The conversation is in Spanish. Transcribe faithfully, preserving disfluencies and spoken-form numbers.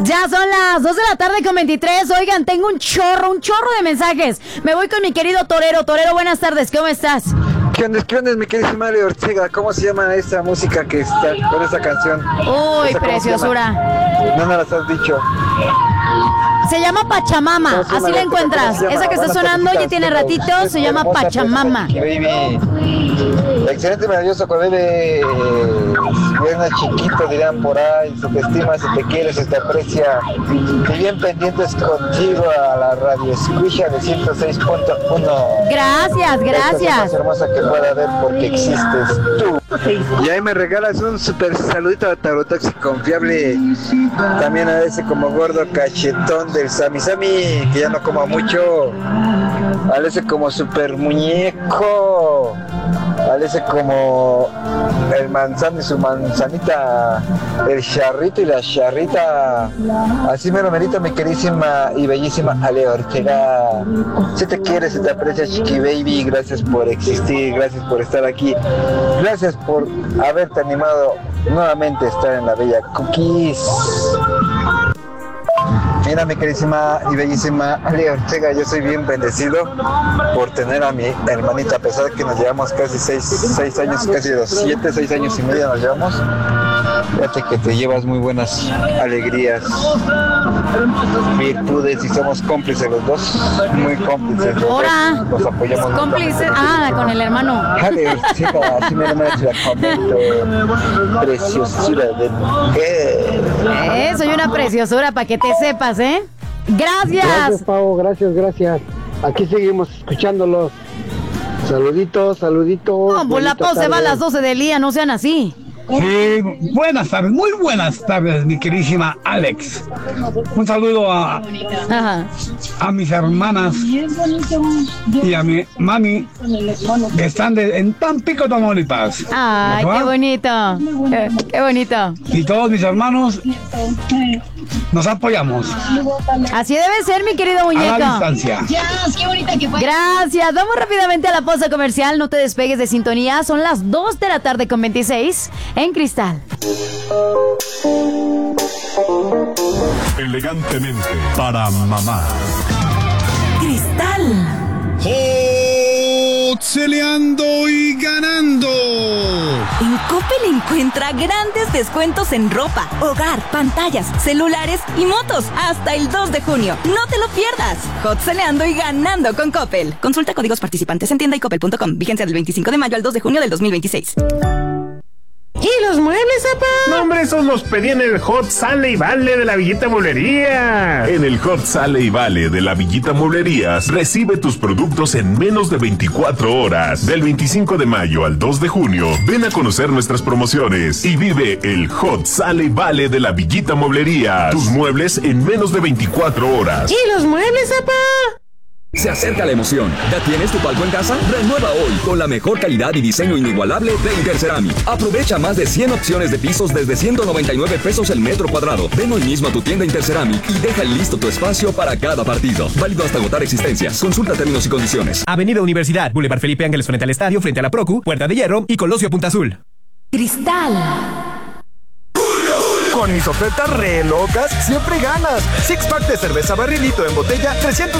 Ya son las dos de la tarde con veintitrés. Oigan, tengo un chorro, un chorro de mensajes. Me voy con mi querido Torero. Torero, buenas tardes, ¿cómo estás? ¿Qué onda, qué onda, mi querido Mario Ortega? ¿Cómo se llama esa música que está con esa canción? Uy, ¿Esa preciosura. No me las has dicho. Se llama Pachamama, se llama? así la encuentras. ¿Cómo se llama? Esa que está Buenas sonando ya tardes, tiene chicas. ratito, se llama Hermosa, Pachamama. Baby. Excelente, maravilloso, con bebé. Buena chiquito, dirán por ahí. Se te estima, se te quiere, se te aprecia. Y bien pendientes contigo a la radio escucha de ciento seis punto uno. Gracias, gracias. Más hermosa que pueda haber porque existes tú. Y ahí me regalas un super saludito a Tarotoxi confiable. También a ese como gordo cachetón del Sami Sami, que ya no coma mucho. A ese como super muñeco. A ese como el manzano y su manzanita. El charrito y la charrita. Así me lo merita mi queridísima y bellísima Ale Ortega. Si te quieres, se te aprecia, Chiqui Baby. Gracias por existir, gracias por estar aquí. Gracias por haberte animado nuevamente a estar en la bella Cookies. Mira, mi queridísima y bellísima Ale Ortega, yo soy bien bendecido por tener a mi hermanita, a pesar de que nos llevamos casi seis, seis años, casi dos, siete, seis años y medio nos llevamos. Fíjate que te llevas muy buenas alegrías, virtudes y somos cómplices los dos, muy cómplices los Ahora, dos, nos apoyamos. cómplices, ah, con el hermano. Ale Ortega, así me lo merece la comento, preciosura de mujer. Eh, soy una preciosura, para que te sepas, ¿eh? Gracias. Gracias, Pau, gracias, gracias. Aquí seguimos escuchándolos. Saluditos, saluditos. No, pues la pausa va a las doce del día, no sean así. Sí, buenas tardes, muy buenas tardes, mi queridísima Alex. Un saludo a, Ajá. a mis hermanas y a mi mami que están de, en Tampico, Tamaulipas. Ay, ¿No? qué bonito. Qué, qué bonito. Y todos mis hermanos nos apoyamos Así debe ser, mi querido a la muñeco. distancia. Gracias. Vamos rápidamente a la pausa comercial. No te despegues de sintonía. Son las dos de la tarde con veintiséis en Cristal. Elegantemente para mamá. Cristal. Celeando y ganando. En Coppel encuentra grandes descuentos en ropa, hogar, pantallas, celulares y motos hasta el dos de junio. No te lo pierdas. Hotceleando y ganando con Coppel. Consulta códigos participantes en tienda y coppel punto com. Vigencia del veinticinco de mayo al dos de junio del dos mil veintiséis. ¿Y los muebles, papá? No, hombre, esos los pedí en el Hot Sale y Vale de la Villita Mueblería. En el Hot Sale y Vale de la Villita Mueblerías, recibe tus productos en menos de veinticuatro horas. Del veinticinco de mayo al dos de junio, ven a conocer nuestras promociones y vive el Hot Sale y Vale de la Villita Mueblerías. Tus muebles en menos de veinticuatro horas. ¿Y los muebles, papá? Se acerca la emoción. ¿Ya tienes tu palco en casa? Renueva hoy con la mejor calidad y diseño inigualable de Interceramic. Aprovecha más de cien opciones de pisos desde ciento noventa y nueve pesos el metro cuadrado. Ven hoy mismo a tu tienda Interceramic y deja listo tu espacio para cada partido. Válido hasta agotar existencias. Consulta términos y condiciones. Avenida Universidad, Boulevard Felipe Ángeles frente al estadio, frente a la Procu, Puerta de Hierro y Colosio Punta Azul. Cristal. Con mis ofertas re locas, siempre ganas. Six pack de cerveza barrilito en botella, trescientos